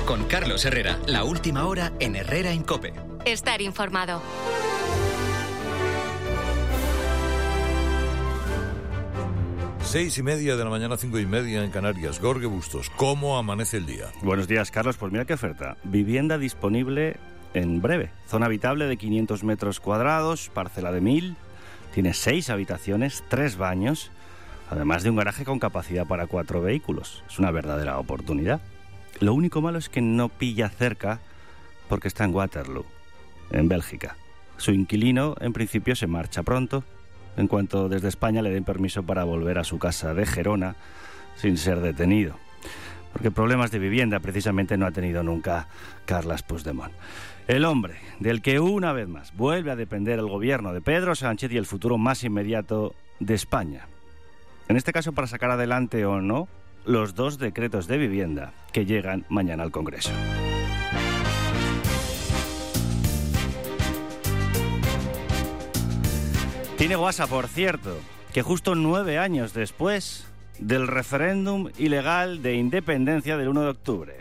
Con Carlos Herrera, la última hora en Herrera en COPE. Estar informado. Seis y media de la mañana, 5:30 en Canarias. Jorge Bustos, ¿cómo amanece el día? Buenos días, Carlos. Pues mira qué oferta. Vivienda disponible en breve. Zona habitable de 500 metros cuadrados, parcela de 1000. Tiene 6 habitaciones, 3 baños, además de un garaje con capacidad para 4 vehículos. Es una verdadera oportunidad. Lo único malo es que no pilla cerca porque está en Waterloo, en Bélgica. Su inquilino, en principio, se marcha pronto, en cuanto desde España le den permiso para volver a su casa de Gerona sin ser detenido. Porque problemas de vivienda precisamente no ha tenido nunca Carles Puigdemont. El hombre del que una vez más vuelve a depender el gobierno de Pedro Sánchez y el futuro más inmediato de España. En este caso para sacar adelante o no los 2 decretos de vivienda que llegan mañana al Congreso. Tiene guasa, por cierto, que justo 9 años después del referéndum ilegal de independencia del 1 de octubre.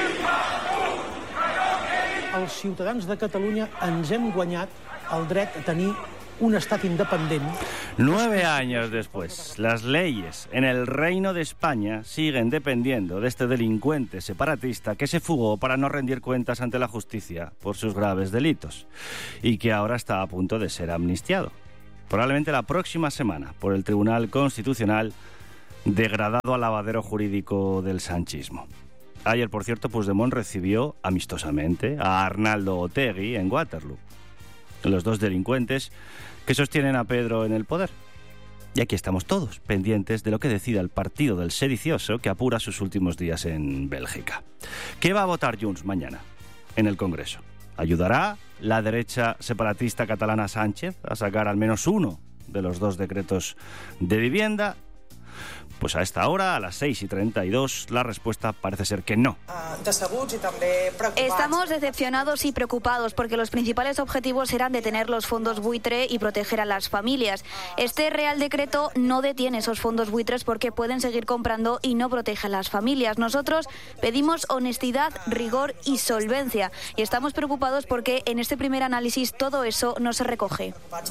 Els ciutadans de Catalunya ens hem guanyat el dret a tenir un estat independent. 9 años después, las leyes en el Reino de España siguen dependiendo de este delincuente separatista que se fugó para no rendir cuentas ante la justicia por sus graves delitos y que ahora está a punto de ser amnistiado. Probablemente la próxima semana por el Tribunal Constitucional, degradado al lavadero jurídico del sanchismo. Ayer, por cierto, Puigdemont recibió amistosamente a Arnaldo Otegi en Waterloo, los 2 delincuentes que sostienen a Pedro en el poder. Y aquí estamos todos, pendientes de lo que decida el partido del sedicioso que apura sus últimos días en Bélgica. ¿Qué va a votar Junts mañana en el Congreso? ¿Ayudará la derecha separatista catalana Sánchez a sacar al menos uno de los 2 decretos de vivienda? Pues a esta hora, a las 6:32, la respuesta parece ser que no. Estamos decepcionados y preocupados porque los principales objetivos eran detener los fondos buitre y proteger a las familias. Este Real Decreto no detiene esos fondos buitres porque pueden seguir comprando y no protege a las familias. Nosotros pedimos honestidad, rigor y solvencia y estamos preocupados porque en este primer análisis todo eso no se recoge.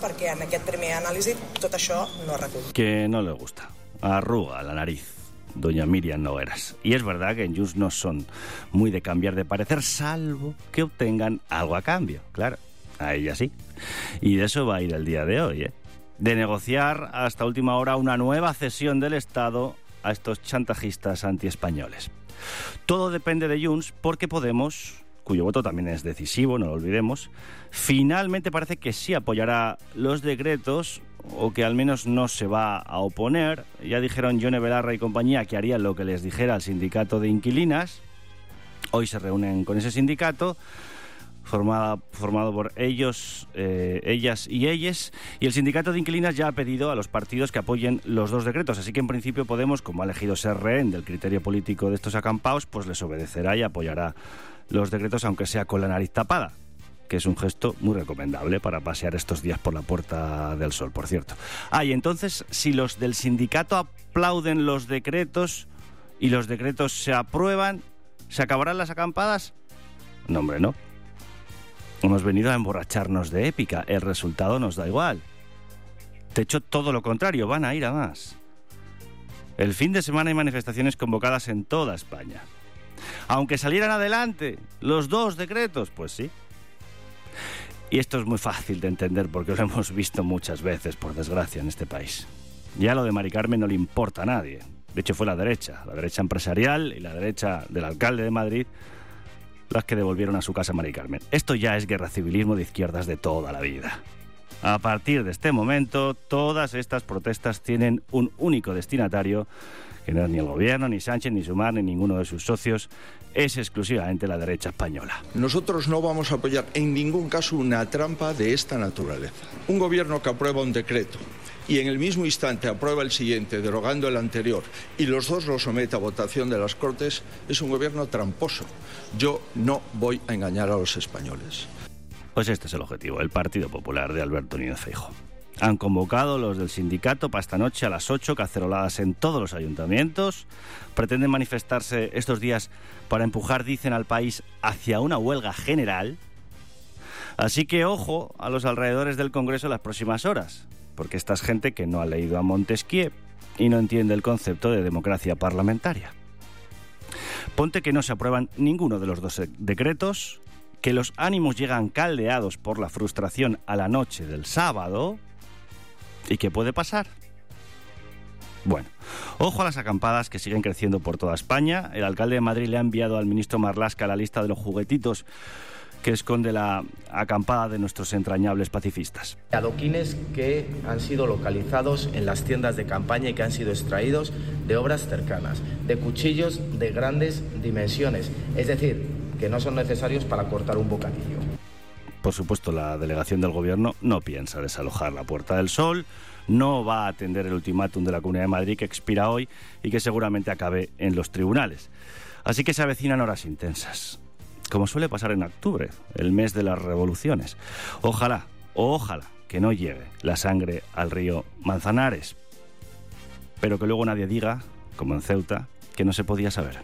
Que no le gusta. Arruga la nariz doña Miriam Nogueras. Y es verdad que en Junts no son muy de cambiar de parecer, salvo que obtengan algo a cambio. Claro, a ella sí. Y de eso va a ir el día de hoy, de negociar hasta última hora una nueva cesión del Estado a estos chantajistas antiespañoles. Todo depende de Junts porque Podemos, cuyo voto también es decisivo, no lo olvidemos, finalmente parece que sí apoyará los decretos o que al menos no se va a oponer. Ya dijeron Yone Belarra y compañía que harían lo que les dijera el sindicato de inquilinas. Hoy se reúnen con ese sindicato formado por ellos, ellas y ellas, y el sindicato de inquilinas ya ha pedido a los partidos que apoyen los 2 decretos, así que en principio Podemos, como ha elegido ser rehén del criterio político de estos acampaos, pues les obedecerá y apoyará los decretos aunque sea con la nariz tapada, que es un gesto muy recomendable para pasear estos días por la Puerta del Sol, por cierto. Y entonces, si los del sindicato aplauden los decretos y los decretos se aprueban, ¿se acabarán las acampadas? No, hombre, no. Hemos venido a emborracharnos de épica. El resultado nos da igual. De hecho, todo lo contrario, van a ir a más. El fin de semana hay manifestaciones convocadas en toda España. Aunque salieran adelante los 2 decretos, pues sí. Y esto es muy fácil de entender porque lo hemos visto muchas veces, por desgracia, en este país. Ya lo de Mari Carmen no le importa a nadie. De hecho, fue la derecha empresarial y la derecha del alcalde de Madrid las que devolvieron a su casa a Mari Carmen. Esto ya es guerra civilismo de izquierdas de toda la vida. A partir de este momento, todas estas protestas tienen un único destinatario, que no es ni el gobierno, ni Sánchez, ni Sumar, ni ninguno de sus socios, es exclusivamente la derecha española. Nosotros no vamos a apoyar en ningún caso una trampa de esta naturaleza. Un gobierno que aprueba un decreto y en el mismo instante aprueba el siguiente, derogando el anterior, y los 2 los somete a votación de las Cortes, es un gobierno tramposo. Yo no voy a engañar a los españoles. Pues este es el objetivo, el Partido Popular de Alberto Núñez Feijóo. Han convocado los del sindicato para esta noche a las 8, caceroladas en todos los ayuntamientos. Pretenden manifestarse estos días para empujar, dicen, al país hacia una huelga general. Así que ojo a los alrededores del Congreso en las próximas horas, porque esta es gente que no ha leído a Montesquieu y no entiende el concepto de democracia parlamentaria. Ponte que no se aprueban ninguno de los dos decretos, que los ánimos llegan caldeados por la frustración a la noche del sábado. ¿Y qué puede pasar? Bueno, ojo a las acampadas que siguen creciendo por toda España. El alcalde de Madrid le ha enviado al ministro Marlaska la lista de los juguetitos que esconde la acampada de nuestros entrañables pacifistas. Adoquines que han sido localizados en las tiendas de campaña y que han sido extraídos de obras cercanas, de cuchillos de grandes dimensiones, es decir, que no son necesarios para cortar un bocadillo. Por supuesto, la delegación del Gobierno no piensa desalojar la Puerta del Sol, no va a atender el ultimátum de la Comunidad de Madrid que expira hoy y que seguramente acabe en los tribunales. Así que se avecinan horas intensas, como suele pasar en octubre, el mes de las revoluciones. Ojalá que no llegue la sangre al río Manzanares, pero que luego nadie diga, como en Ceuta, que no se podía saber.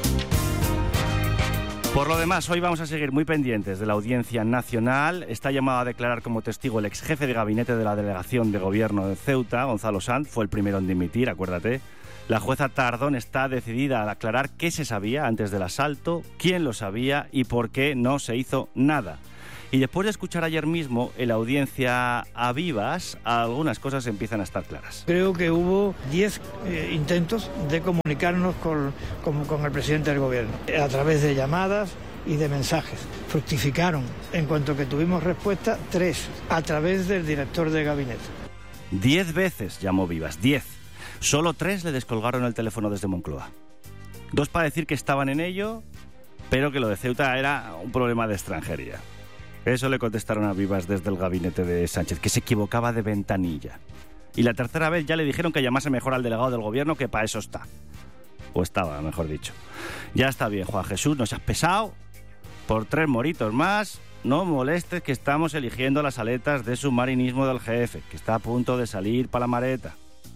Por lo demás, hoy vamos a seguir muy pendientes de la Audiencia Nacional. Está llamado a declarar como testigo el ex jefe de gabinete de la Delegación de Gobierno de Ceuta, Gonzalo Sanz, fue el primero en dimitir, acuérdate. La jueza Tardón está decidida a aclarar qué se sabía antes del asalto, quién lo sabía y por qué no se hizo nada. Y después de escuchar ayer mismo en la audiencia a Vivas, algunas cosas empiezan a estar claras. Creo que hubo 10 intentos de comunicarnos con el presidente del gobierno, a través de llamadas y de mensajes. Fructificaron, en cuanto que tuvimos respuesta, 3, a través del director de gabinete. 10 veces llamó Vivas, 10. Solo 3 le descolgaron el teléfono desde Moncloa. 2 para decir que estaban en ello, pero que lo de Ceuta era un problema de extranjería. Eso le contestaron a Vivas desde el gabinete de Sánchez, que se equivocaba de ventanilla. Y la tercera vez ya le dijeron que llamase mejor al delegado del gobierno, que para eso está. O estaba, mejor dicho. Ya está bien, Juan Jesús, no seas pesado. Por 3 moritos más, no molestes que estamos eligiendo las aletas de submarinismo del jefe, que está a punto de salir para la Mareta.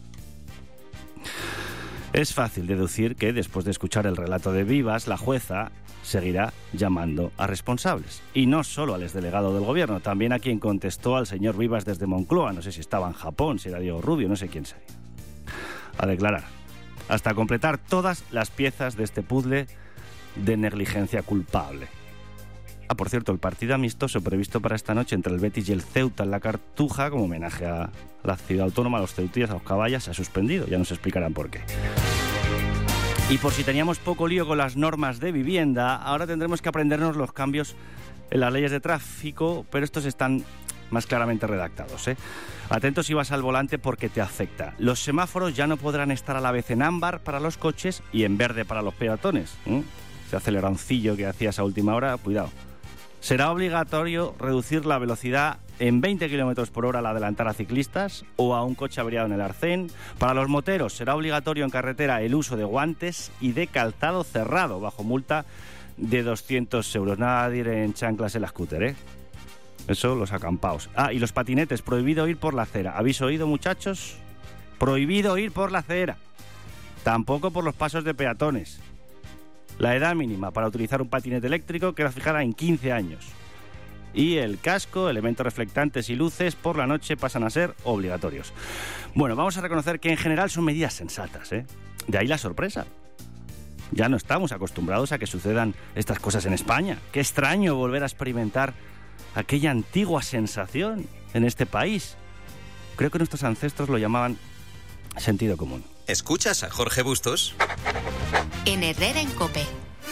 Es fácil deducir que, después de escuchar el relato de Vivas, la jueza seguirá llamando a responsables. Y no solo al exdelegado del gobierno, también a quien contestó al señor Vivas desde Moncloa, no sé si estaba en Japón, si era Diego Rubio, no sé quién sería. A declarar, hasta completar todas las piezas de este puzzle de negligencia culpable. Ah, por cierto, el partido amistoso previsto para esta noche entre el Betis y el Ceuta en la Cartuja, como homenaje a la ciudad autónoma, a los ceutíes, a los caballas, se ha suspendido. Ya nos explicarán por qué. Y por si teníamos poco lío con las normas de vivienda, ahora tendremos que aprendernos los cambios en las leyes de tráfico, pero estos están más claramente redactados, ¿eh? Atentos si vas al volante porque te afecta. Los semáforos ya no podrán estar a la vez en ámbar para los coches y en verde para los peatones. Ese aceleroncillo que hacías a última hora, cuidado. Será obligatorio reducir la velocidad en 20 km por hora al adelantar a ciclistas o a un coche averiado en el arcén. Para los moteros será obligatorio en carretera el uso de guantes y de calzado cerrado, bajo multa de 200 euros. Nada de ir en chanclas en la scooter, ¿eh? Eso, los acampaos. Ah, y los patinetes, prohibido ir por la acera. ¿Habéis oído, muchachos? Prohibido ir por la acera. Tampoco por los pasos de peatones. La edad mínima para utilizar un patinete eléctrico queda fijada en 15 años. Y el casco, elementos reflectantes y luces por la noche pasan a ser obligatorios. Bueno, vamos a reconocer que en general son medidas sensatas, ¿eh? De ahí la sorpresa. Ya no estamos acostumbrados a que sucedan estas cosas en España. Qué extraño volver a experimentar aquella antigua sensación en este país. Creo que nuestros ancestros lo llamaban sentido común. ¿Escuchas a Jorge Bustos? En Herrera en COPE.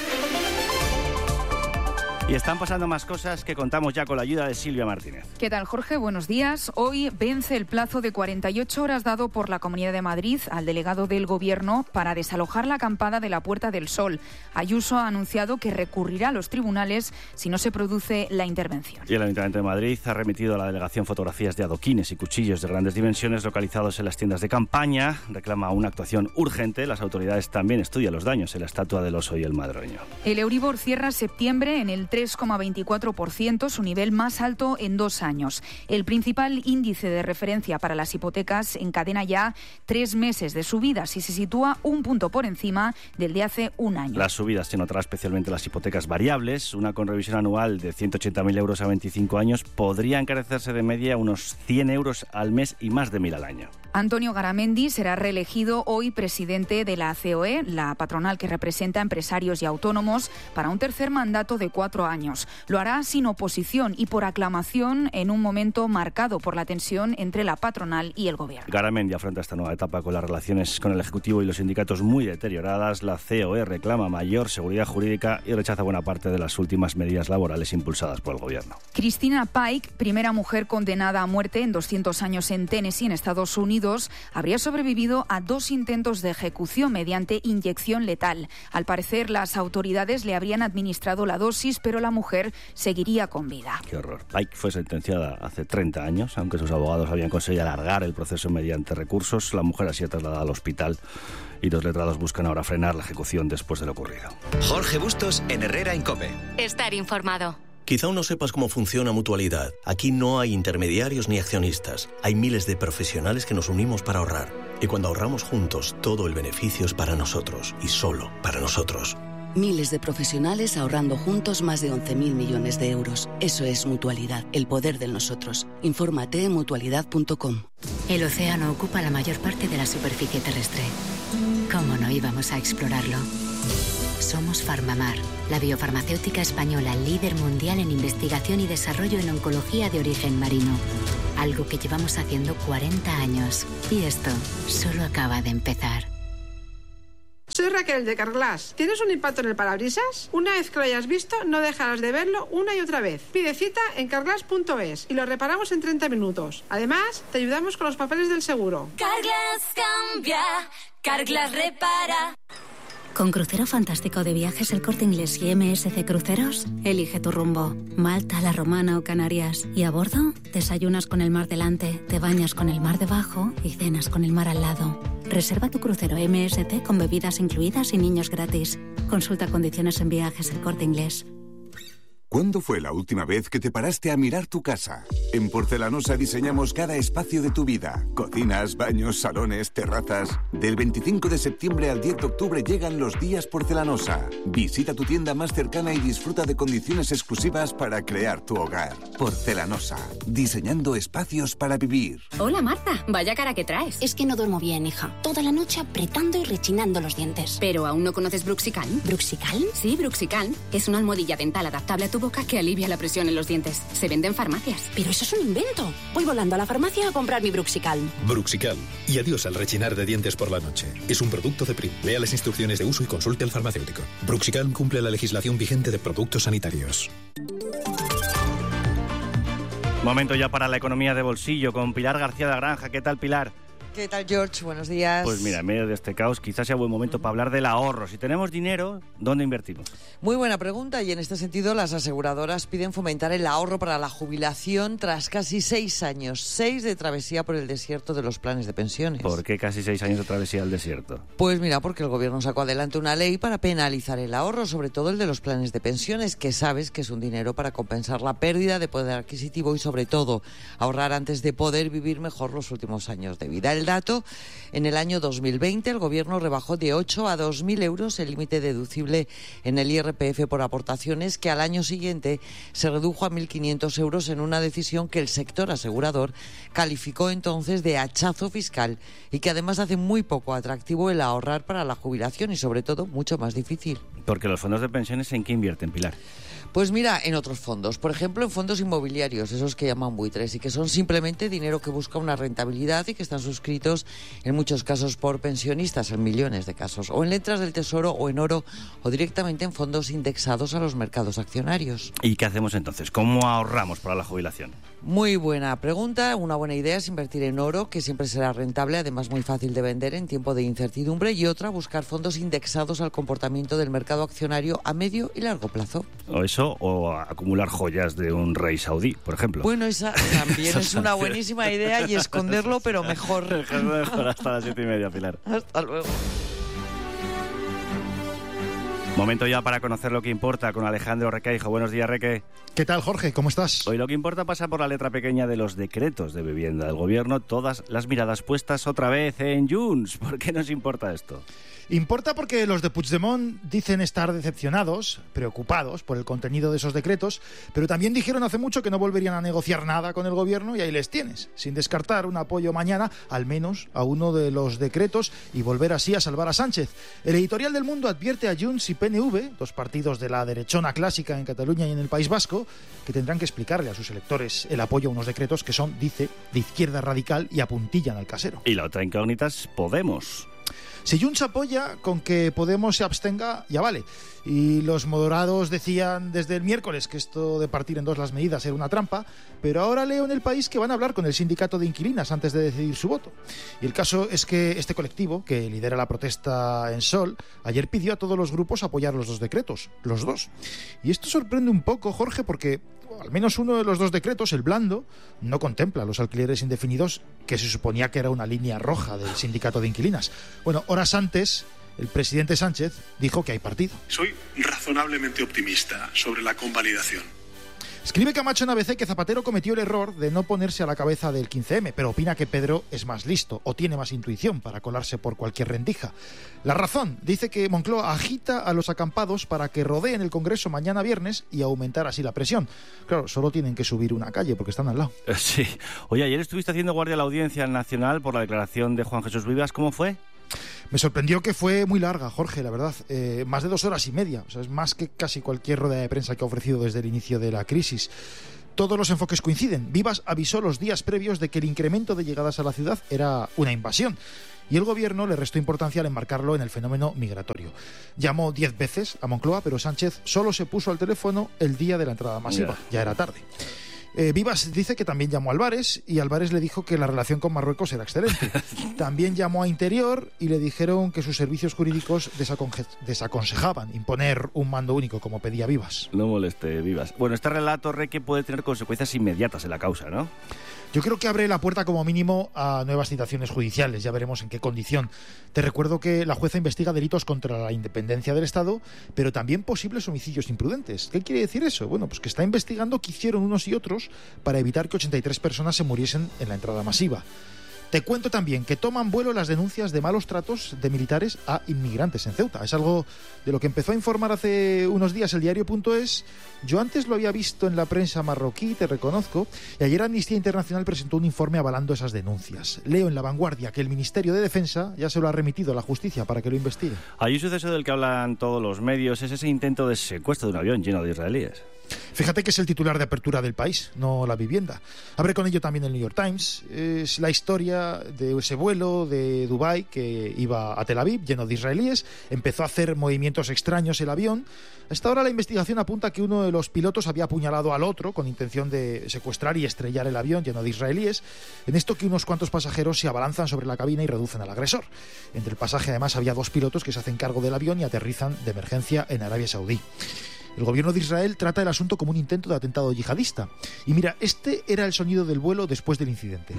Y están pasando más cosas que contamos ya con la ayuda de Silvia Martínez. ¿Qué tal, Jorge? Buenos días. Hoy vence el plazo de 48 horas dado por la Comunidad de Madrid al delegado del Gobierno para desalojar la acampada de la Puerta del Sol. Ayuso ha anunciado que recurrirá a los tribunales si no se produce la intervención. Y el Ayuntamiento de Madrid ha remitido a la delegación fotografías de adoquines y cuchillos de grandes dimensiones localizados en las tiendas de campaña. Reclama una actuación urgente. Las autoridades también estudian los daños en la estatua del oso y el madroño. El Euribor cierra septiembre en el 3,5%, 3,24%, su nivel más alto en 2 años. El principal índice de referencia para las hipotecas encadena ya 3 meses de subidas y se sitúa un punto por encima del de hace un año. Las subidas se notarán especialmente las hipotecas variables. Una con revisión anual de 180.000 euros a 25 años podría encarecerse de media unos 100 euros al mes y más de 1.000 al año. Antonio Garamendi será reelegido hoy presidente de la COE, la patronal que representa a empresarios y autónomos, para un tercer mandato de 4 años. Lo hará sin oposición y por aclamación en un momento marcado por la tensión entre la patronal y el gobierno. Garamendi afronta esta nueva etapa con las relaciones con el Ejecutivo y los sindicatos muy deterioradas. La COE reclama mayor seguridad jurídica y rechaza buena parte de las últimas medidas laborales impulsadas por el gobierno. Christina Pike, primera mujer condenada a muerte en 200 años en Tennessee, en Estados Unidos, habría sobrevivido a 2 intentos de ejecución mediante inyección letal. Al parecer, las autoridades le habrían administrado la dosis, pero la mujer seguiría con vida. Qué horror. Pike fue sentenciada hace 30 años, aunque sus abogados habían conseguido alargar el proceso mediante recursos. La mujer ha sido trasladada al hospital y los letrados buscan ahora frenar la ejecución después de lo ocurrido. Jorge Bustos en Herrera en COPE. Estar informado. Quizá aún no sepas cómo funciona Mutualidad. Aquí no hay intermediarios ni accionistas. Hay miles de profesionales que nos unimos para ahorrar. Y cuando ahorramos juntos, todo el beneficio es para nosotros y solo para nosotros. Miles de profesionales ahorrando juntos más de 11.000 millones de euros. Eso es Mutualidad, el poder del nosotros. Infórmate en mutualidad.com. El océano ocupa la mayor parte de la superficie terrestre. ¿Cómo no íbamos a explorarlo? Somos Farmamar, la biofarmacéutica española líder mundial en investigación y desarrollo en oncología de origen marino. Algo que llevamos haciendo 40 años. Y esto solo acaba de empezar. Soy Raquel de Carglass. ¿Tienes un impacto en el parabrisas? Una vez que lo hayas visto, no dejarás de verlo una y otra vez. Pide cita en carglass.es y lo reparamos en 30 minutos. Además, te ayudamos con los papeles del seguro. Carglass cambia, Carglass repara. Con Crucero Fantástico de Viajes El Corte Inglés y MSC Cruceros, elige tu rumbo. Malta, La Romana o Canarias. Y a bordo, desayunas con el mar delante, te bañas con el mar debajo y cenas con el mar al lado. Reserva tu crucero MSC con bebidas incluidas y niños gratis. Consulta condiciones en Viajes El Corte Inglés. ¿Cuándo fue la última vez que te paraste a mirar tu casa? En Porcelanosa diseñamos cada espacio de tu vida. Cocinas, baños, salones, terrazas. Del 25 de septiembre al 10 de octubre llegan los días Porcelanosa. Visita tu tienda más cercana y disfruta de condiciones exclusivas para crear tu hogar. Porcelanosa. Diseñando espacios para vivir. Hola, Marta. Vaya cara que traes. Es que no duermo bien, hija. Toda la noche apretando y rechinando los dientes. ¿Pero aún no conoces Bruxicalm? ¿Bruxicalm? Sí, Bruxicalm. Es una almohadilla dental adaptable a tu boca que alivia la presión en los dientes. Se vende en farmacias. Pero eso es un invento. Voy volando a la farmacia a comprar mi Bruxicalm. Bruxicalm. Y adiós al rechinar de dientes por la noche. Es un producto de Prim. Lea las instrucciones de uso y consulte al farmacéutico. Bruxicalm cumple la legislación vigente de productos sanitarios. Momento ya para la economía de bolsillo con Pilar García de la Granja. ¿Qué tal, Pilar? ¿Qué tal, George? Buenos días. Pues mira, en medio de este caos quizás sea buen momento para hablar del ahorro. Si tenemos dinero, ¿dónde invertimos? Muy buena pregunta, y en este sentido las aseguradoras piden fomentar el ahorro para la jubilación tras casi 6 años, 6 de travesía por el desierto de los planes de pensiones. ¿Por qué casi 6 años de travesía al desierto? Pues mira, porque el gobierno sacó adelante una ley para penalizar el ahorro, sobre todo el de los planes de pensiones, que sabes que es un dinero para compensar la pérdida de poder adquisitivo y sobre todo ahorrar antes de poder vivir mejor los últimos años de vida. El dato, en el año 2020 el gobierno rebajó de 8 a 2.000 euros el límite deducible en el IRPF por aportaciones, que al año siguiente se redujo a 1.500 euros en una decisión que el sector asegurador calificó entonces de hachazo fiscal y que además hace muy poco atractivo el ahorrar para la jubilación y sobre todo mucho más difícil. Porque los fondos de pensiones, ¿en qué invierten, Pilar? Pues mira, en otros fondos, por ejemplo en fondos inmobiliarios, esos que llaman buitres y que son simplemente dinero que busca una rentabilidad y que están suscritos en muchos casos por pensionistas, en millones de casos, o en letras del tesoro o en oro o directamente en fondos indexados a los mercados accionarios. ¿Y qué hacemos entonces? ¿Cómo ahorramos para la jubilación? Muy buena pregunta. Una buena idea es invertir en oro, que siempre será rentable, además muy fácil de vender en tiempo de incertidumbre, y otra, buscar fondos indexados al comportamiento del mercado accionario a medio y largo plazo. O eso, o acumular joyas de un rey saudí, por ejemplo. Bueno, esa también es una buenísima idea, y esconderlo, pero mejor. Hasta las 7:30, Pilar. Hasta luego. Momento ya para conocer lo que importa con Alejandro Requeijo. Buenos días, Reque. ¿Qué tal, Jorge? ¿Cómo estás? Hoy lo que importa pasa por la letra pequeña de los decretos de vivienda del Gobierno. Todas las miradas puestas otra vez en Junts. ¿Por qué nos importa esto? Importa porque los de Puigdemont dicen estar decepcionados, preocupados por el contenido de esos decretos, pero también dijeron hace mucho que no volverían a negociar nada con el Gobierno y ahí les tienes, sin descartar un apoyo mañana, al menos a uno de los decretos y volver así a salvar a Sánchez. El editorial del Mundo advierte a Junts y PNV, dos partidos de la derechona clásica en Cataluña y en el País Vasco, que tendrán que explicarle a sus electores el apoyo a unos decretos que son, dice, de izquierda radical y apuntillan al casero. Y la otra incógnita es Podemos. Si Junts apoya con que Podemos se abstenga, ya vale. Y los moderados decían desde el miércoles que esto de partir en dos las medidas era una trampa, pero ahora leo en El País que van a hablar con el sindicato de inquilinas antes de decidir su voto. Y el caso es que este colectivo, que lidera la protesta en Sol, ayer pidió a todos los grupos apoyar los dos decretos, los dos. Y esto sorprende un poco, Jorge, porque al menos uno de los dos decretos, el blando, no contempla los alquileres indefinidos, que se suponía que era una línea roja del sindicato de inquilinas. Bueno, horas antes, el presidente Sánchez dijo que hay partido. Soy razonablemente optimista sobre la convalidación. Escribe Camacho en ABC que Zapatero cometió el error de no ponerse a la cabeza del 15M, pero opina que Pedro es más listo o tiene más intuición para colarse por cualquier rendija. La Razón dice que Moncloa agita a los acampados para que rodeen el Congreso mañana viernes y aumentar así la presión. Claro, solo tienen que subir una calle porque están al lado. Sí. Oye, ayer estuviste haciendo guardia a la Audiencia Nacional por la declaración de Juan Jesús Vivas. ¿Cómo fue? Me sorprendió que fue muy larga, Jorge, la verdad. Más de 2 horas y media. O sea, es más que casi cualquier rueda de prensa que ha ofrecido desde el inicio de la crisis. Todos los enfoques coinciden. Vivas avisó los días previos de que el incremento de llegadas a la ciudad era una invasión. Y el Gobierno le restó importancia al enmarcarlo en el fenómeno migratorio. Llamó 10 veces a Moncloa, pero Sánchez solo se puso al teléfono el día de la entrada masiva. Ya era tarde. Vivas dice que también llamó a Álvarez y Álvarez le dijo que la relación con Marruecos era excelente. También llamó a Interior y le dijeron que sus servicios jurídicos desaconsejaban imponer un mando único como pedía Vivas. No moleste, Vivas. Bueno, este relato, Reque, puede tener consecuencias inmediatas en la causa, ¿no? Yo creo que abre la puerta como mínimo a nuevas citaciones judiciales, ya veremos en qué condición. Te recuerdo que la jueza investiga delitos contra la independencia del Estado, pero también posibles homicidios imprudentes. ¿Qué quiere decir eso? Bueno, pues que está investigando qué hicieron unos y otros para evitar que 83 personas se muriesen en la entrada masiva. Te cuento también que toman vuelo las denuncias de malos tratos de militares a inmigrantes en Ceuta. Es algo de lo que empezó a informar hace unos días el diario.es. Yo antes lo había visto en la prensa marroquí, te reconozco, y ayer Amnistía Internacional presentó un informe avalando esas denuncias. Leo en La Vanguardia que el Ministerio de Defensa ya se lo ha remitido a la justicia para que lo investigue. Hay un suceso del que hablan todos los medios, es ese intento de secuestro de un avión lleno de israelíes. Fíjate que es el titular de apertura del País, no La Vivienda. Abre con ello también el New York Times. Es la historia de ese vuelo de Dubái que iba a Tel Aviv, lleno de israelíes. Empezó a hacer movimientos extraños el avión. Hasta ahora la investigación apunta que uno de los pilotos había apuñalado al otro con intención de secuestrar y estrellar el avión lleno de israelíes. En esto que unos cuantos pasajeros se abalanzan sobre la cabina y reducen al agresor. Entre el pasaje además había 2 pilotos que se hacen cargo del avión y aterrizan de emergencia en Arabia Saudí. El gobierno de Israel trata el asunto como un intento de atentado yihadista. Y mira, este era el sonido del vuelo después del incidente.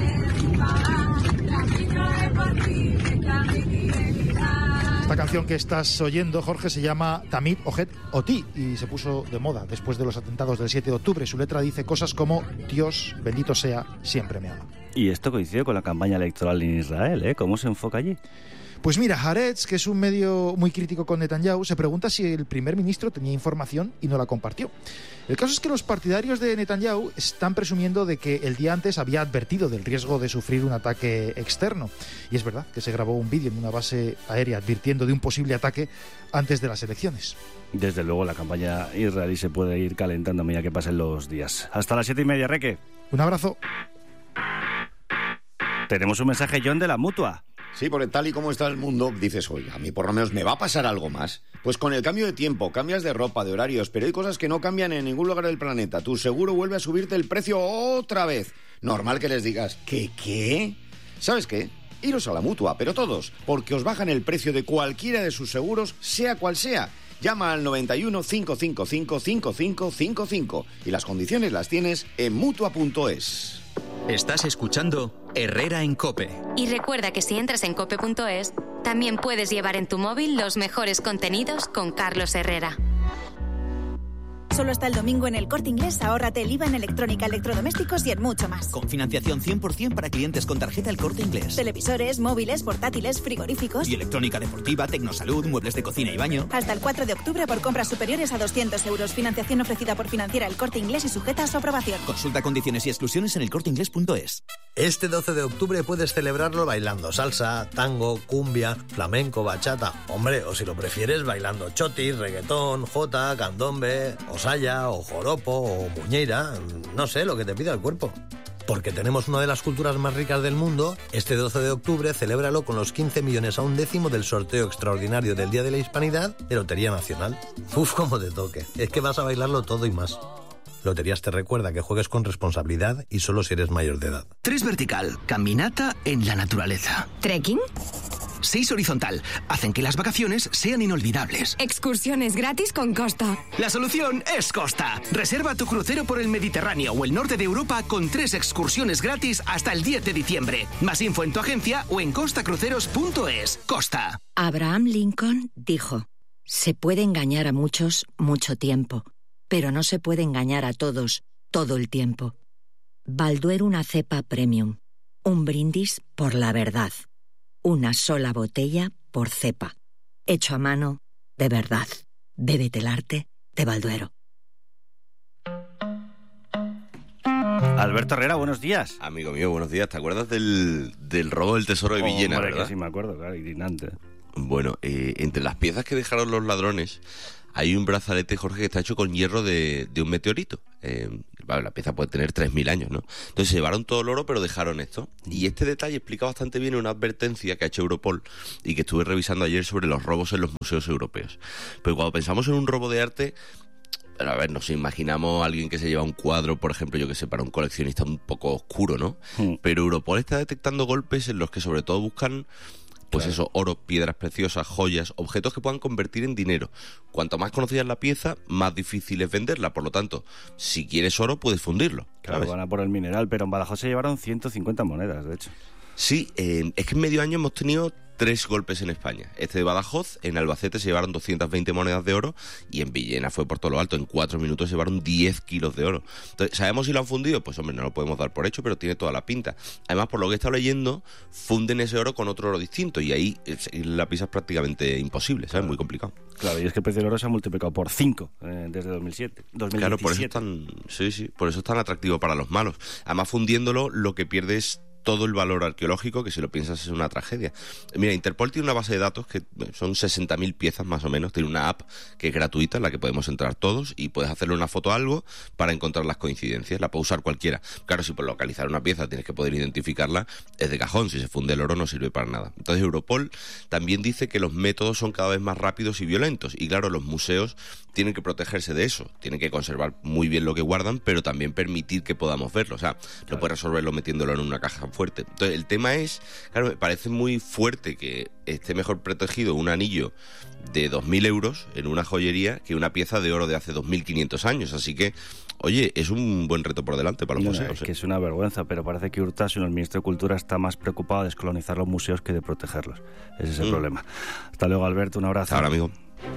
Esta canción que estás oyendo, Jorge, se llama Tamid Ojet Oti y se puso de moda después de los atentados del 7 de octubre. Su letra dice cosas como Dios, bendito sea, siempre me ama. Y esto coincide con la campaña electoral en Israel, ¿eh? ¿Cómo se enfoca allí? Pues mira, Haaretz, que es un medio muy crítico con Netanyahu, se pregunta si el primer ministro tenía información y no la compartió. El caso es que los partidarios de Netanyahu están presumiendo de que el día antes había advertido del riesgo de sufrir un ataque externo. Y es verdad que se grabó un vídeo en una base aérea advirtiendo de un posible ataque antes de las elecciones. Desde luego la campaña israelí se puede ir calentando a medida que pasen los días. Hasta las 7:30, Reque. Un abrazo. Tenemos un mensaje, John, de la Mutua. Sí, porque tal y como está el mundo, dices, oye, a mí por lo menos me va a pasar algo más. Pues con el cambio de tiempo, cambias de ropa, de horarios, pero hay cosas que no cambian en ningún lugar del planeta. Tu seguro vuelve a subirte el precio otra vez. Normal que les digas, ¿qué? ¿Sabes qué? Iros a la Mutua, pero todos, porque os bajan el precio de cualquiera de sus seguros, sea cual sea. Llama al 91 555 5555 y las condiciones las tienes en Mutua.es. Estás escuchando Herrera en COPE. Y recuerda que si entras en cope.es, También puedes llevar en tu móvil los mejores contenidos con Carlos Herrera. Solo hasta el domingo en El Corte Inglés, ahórrate el IVA en electrónica, electrodomésticos y en mucho más. Con financiación 100% para clientes con tarjeta El Corte Inglés. Televisores, móviles, portátiles, frigoríficos. Y electrónica deportiva, tecnosalud, muebles de cocina y baño. Hasta el 4 de octubre por compras superiores a 200 euros. Financiación ofrecida por Financiera El Corte Inglés y sujeta a su aprobación. Consulta condiciones y exclusiones en elcorteingles.es. Este 12 de octubre puedes celebrarlo bailando salsa, tango, cumbia, flamenco, bachata. Hombre, o si lo prefieres, bailando chotis, reggaetón, jota, candombe, saya, o joropo, o muñeira, no sé, lo que te pida el cuerpo. Porque tenemos una de las culturas más ricas del mundo, este 12 de octubre celébralo con los 15 millones a un décimo del sorteo extraordinario del Día de la Hispanidad de Lotería Nacional. Uf, como te toque, es que vas a bailarlo todo y más. Loterías te recuerda que juegues con responsabilidad y solo si eres mayor de edad. 3 vertical, caminata en la naturaleza. ¿Trekking? 6 horizontal, hacen que las vacaciones sean inolvidables. Excursiones gratis con Costa. La solución es Costa. Reserva tu crucero por el Mediterráneo o el norte de Europa con 3 excursiones gratis hasta el 10 de diciembre. Más info en tu agencia o en costacruceros.es. Costa. Abraham Lincoln dijo: se puede engañar a muchos mucho tiempo, pero no se puede engañar a todos todo el tiempo. Balduero, una cepa premium. Un brindis por la verdad. Una sola botella por cepa. Hecho a mano, de verdad. Bébete el arte de Balduero. Alberto Herrera, buenos días. Amigo mío, buenos días. ¿Te acuerdas del robo del tesoro de Villena, verdad? Que sí me acuerdo, claro, indignante. Bueno, entre las piezas que dejaron los ladrones hay un brazalete, Jorge, que está hecho con hierro de un meteorito. La pieza puede tener 3.000 años, ¿no? Entonces se llevaron todo el oro, pero dejaron esto. Y este detalle explica bastante bien una advertencia que ha hecho Europol y que estuve revisando ayer sobre los robos en los museos europeos. Pero cuando pensamos en un robo de arte, a ver, nos imaginamos a alguien que se lleva un cuadro, por ejemplo, yo que sé, para un coleccionista un poco oscuro, ¿no? Pero Europol está detectando golpes en los que sobre todo buscan... Pues eso, oro, piedras preciosas, joyas, objetos que puedan convertir en dinero. Cuanto más conocida es la pieza, más difícil es venderla. Por lo tanto, si quieres oro, puedes fundirlo. Claro, van a por el mineral, pero en Badajoz se llevaron 150 monedas, de hecho. Sí, es que en medio año hemos tenido 3 golpes en España. Este de Badajoz, en Albacete se llevaron 220 monedas de oro y en Villena fue por todo lo alto. En 4 minutos se llevaron 10 kilos de oro. Entonces, ¿sabemos si lo han fundido? Pues hombre, no lo podemos dar por hecho, pero tiene toda la pinta. Además, por lo que he estado leyendo, funden ese oro con otro oro distinto y ahí la pisa es prácticamente imposible, ¿sabes? Muy complicado. Claro, y es que el precio del oro se ha multiplicado por 5 desde 2007. Claro, por eso es tan atractivo para los malos. Además, fundiéndolo, lo que pierde es todo el valor arqueológico, que si lo piensas es una tragedia. Mira, Interpol tiene una base de datos que son 60.000 piezas más o menos, tiene una app que es gratuita en la que podemos entrar todos y puedes hacerle una foto a algo para encontrar las coincidencias, la puede usar cualquiera. Claro, si por localizar una pieza tienes que poder identificarla, es de cajón, si se funde el oro no sirve para nada. Entonces Europol también dice que los métodos son cada vez más rápidos y violentos y claro, los museos tienen que protegerse de eso, tienen que conservar muy bien lo que guardan, pero también permitir que podamos verlo, o sea, no puedes resolverlo metiéndolo en una caja fuerte. Entonces el tema es, claro, me parece muy fuerte que esté mejor protegido un anillo de 2.000 euros en una joyería que una pieza de oro de hace 2.500 años, así que oye, es un buen reto por delante para los museos. Es que es una vergüenza, pero parece que Urtasun, el ministro de Cultura, está más preocupado de descolonizar los museos que de protegerlos. Ese es el problema. Hasta luego, Alberto, un abrazo. Ahora, amigo.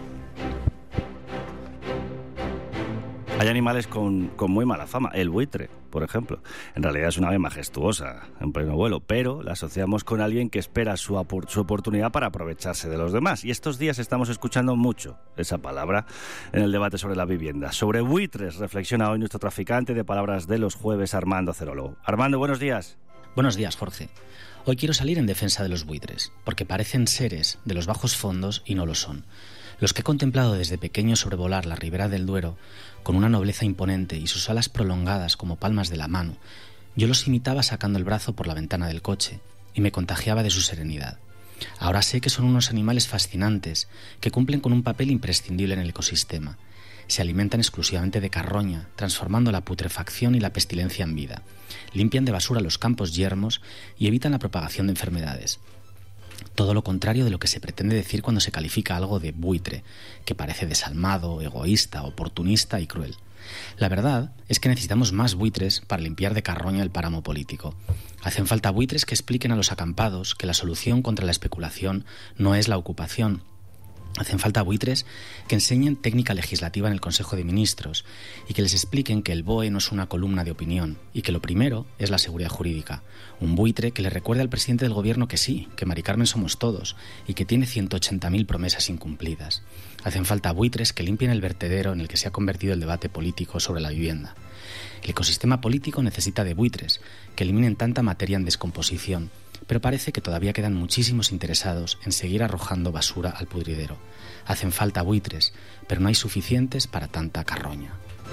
Hay animales con muy mala fama. El buitre, por ejemplo. En realidad es una ave majestuosa en pleno vuelo, pero la asociamos con alguien que espera su oportunidad para aprovecharse de los demás. Y estos días estamos escuchando mucho esa palabra en el debate sobre la vivienda. Sobre buitres reflexiona hoy nuestro traficante de palabras de los jueves, Armando Cerólogo. Armando, buenos días. Buenos días, Jorge. Hoy quiero salir en defensa de los buitres, porque parecen seres de los bajos fondos y no lo son. Los que he contemplado desde pequeño sobrevolar la ribera del Duero, con una nobleza imponente y sus alas prolongadas como palmas de la mano, yo los imitaba sacando el brazo por la ventana del coche y me contagiaba de su serenidad. Ahora sé que son unos animales fascinantes que cumplen con un papel imprescindible en el ecosistema. Se alimentan exclusivamente de carroña, transformando la putrefacción y la pestilencia en vida. Limpian de basura los campos yermos y evitan la propagación de enfermedades. Todo lo contrario de lo que se pretende decir cuando se califica algo de buitre, que parece desalmado, egoísta, oportunista y cruel. La verdad es que necesitamos más buitres para limpiar de carroña el páramo político. Hacen falta buitres que expliquen a los acampados que la solución contra la especulación no es la ocupación. Hacen falta buitres que enseñen técnica legislativa en el Consejo de Ministros y que les expliquen que el BOE no es una columna de opinión y que lo primero es la seguridad jurídica. Un buitre que le recuerde al presidente del gobierno que sí, que Mari Carmen somos todos y que tiene 180.000 promesas incumplidas. Hacen falta buitres que limpien el vertedero en el que se ha convertido el debate político sobre la vivienda. El ecosistema político necesita de buitres que eliminen tanta materia en descomposición, pero parece que todavía quedan muchísimos interesados en seguir arrojando basura al pudridero. Hacen falta buitres, pero no hay suficientes para tanta carroña.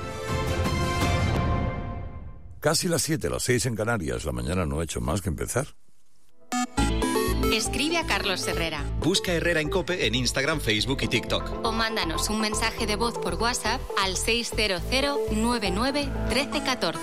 Casi las 7, las 6 en Canarias. La mañana no ha hecho más que empezar. Escribe a Carlos Herrera. Busca Herrera en COPE en Instagram, Facebook y TikTok. O mándanos un mensaje de voz por WhatsApp al 600 99 13 14.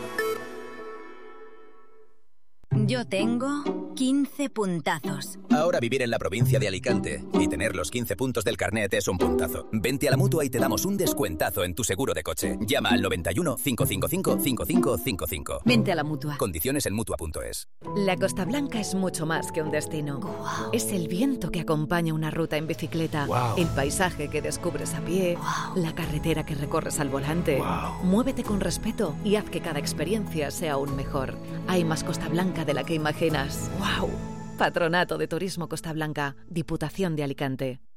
Yo tengo 15 puntazos. Ahora vivir en la provincia de Alicante y tener los 15 puntos del carnet es un puntazo. Vente a la Mutua y te damos un descuentazo en tu seguro de coche. Llama al 91 555 5555. Vente a la Mutua. Condiciones en Mutua.es. La Costa Blanca es mucho más que un destino. Wow. Es el viento que acompaña una ruta en bicicleta, wow. El paisaje que descubres a pie, wow. La carretera que recorres al volante. Wow. Muévete con respeto y haz que cada experiencia sea aún mejor. Hay más Costa Blanca de la que imaginas. ¡Wow! Patronato de Turismo Costa Blanca, Diputación de Alicante.